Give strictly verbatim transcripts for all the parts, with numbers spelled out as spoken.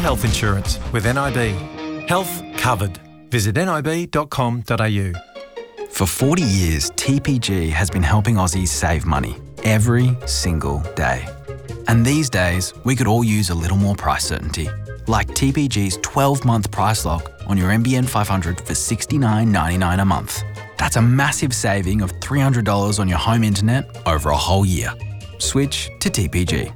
health insurance with N I B. Health covered. Visit nib dot com dot a u. For forty years, T P G has been helping Aussies save money every single day. And these days, we could all use a little more price certainty, like T P G's twelve-month price lock on your N B N five hundred for sixty-nine ninety-nine a month. That's a massive saving of three hundred dollars on your home internet over a whole year. Switch to T P G.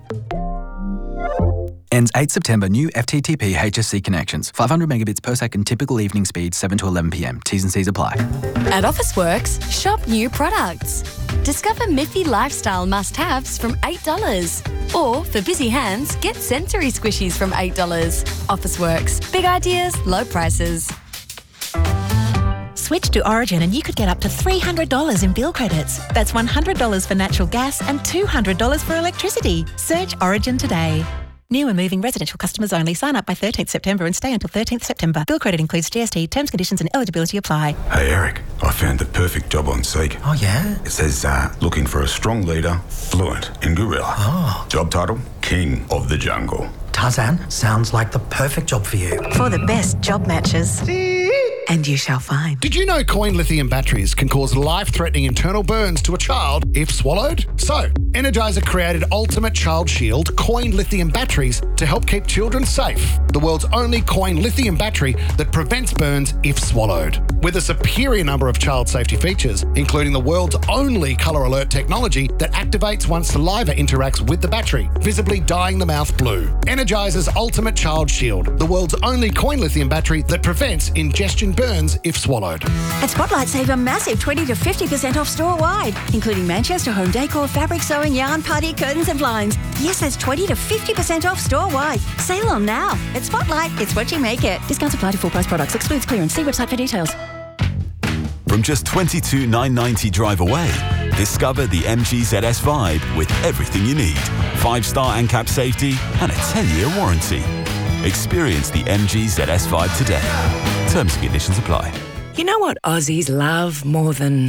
Ends eighth September. New F T T P H S C connections. five hundred megabits per second. Typical evening speed seven to eleven p m. T's and C's apply. At Officeworks, shop new products. Discover Miffy lifestyle must-haves from eight dollars. Or, for busy hands, get sensory squishies from eight dollars. Officeworks. Big ideas, low prices. Switch to Origin and you could get up to three hundred dollars in bill credits. That's one hundred dollars for natural gas and two hundred dollars for electricity. Search Origin today. New and moving residential customers only. Sign up by thirteenth September and stay until thirteenth September. Bill credit includes G S T. Terms, conditions and eligibility apply. Hey Eric, I found the perfect job on Seek. Oh yeah? It says uh, looking for a strong leader, fluent in gorilla. Oh. Job title, King of the Jungle. Tarzan, sounds like the perfect job for you. For the best job matches. And you shall find. Did you know coin lithium batteries can cause life-threatening internal burns to a child if swallowed? So, Energizer created Ultimate Child Shield coin lithium batteries to help keep children safe. The world's only coin lithium battery that prevents burns if swallowed. With a superior number of child safety features, including the world's only colour alert technology that activates once saliva interacts with the battery, visibly dyeing the mouth blue. Energizer's Ultimate Child Shield, the world's only coin lithium battery that prevents ingestion burns if swallowed. At Spotlight, save a massive twenty to fifty percent off store-wide, including Manchester home decor, fabric sewing, yarn, party, curtains and blinds. Yes, that's twenty to fifty percent off store-wide. Sale on now. At Spotlight, it's what you make it. Discounts apply to full price products. Excludes clearance. See website for details. From just twenty-two thousand nine hundred ninety drive away, discover the M G Z S Vibe with everything you need. five-star ANCAP safety and a ten-year warranty. Experience the M G Z S Vibe today. Terms and conditions apply. You know what Aussies love more than...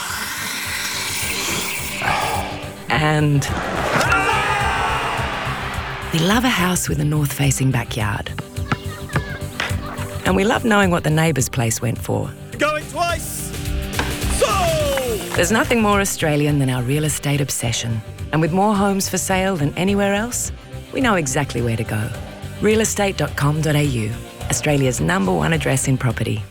And... We love a house with a north-facing backyard. And we love knowing what the neighbour's place went for. Going twice! So! There's nothing more Australian than our real estate obsession. And with more homes for sale than anywhere else, we know exactly where to go. real estate dot com dot a u, Australia's number one address in property.